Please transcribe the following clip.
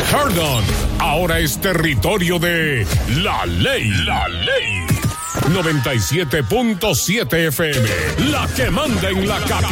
Herndon ahora es territorio de La Ley. 97.7 FM, la que manda en la capital.